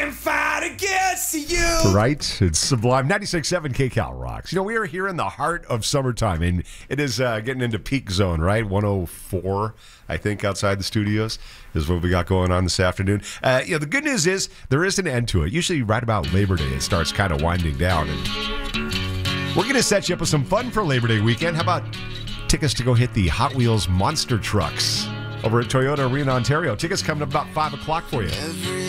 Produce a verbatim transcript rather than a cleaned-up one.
can't fight against you. Right? It's sublime. ninety-six point seven K Cal rocks. You know, we are here in the heart of summertime, and it is uh, getting into peak zone, right? one oh four, I think, outside the studios is what we got going on this afternoon. Uh, you know, the good news is there is an end to it. Usually right about Labor Day, it starts kind of winding down. And we're going to set you up with some fun for Labor Day weekend. How about tickets to go hit the Hot Wheels monster trucks over at Toyota Arena, Ontario? Tickets coming up about five o'clock for you. Every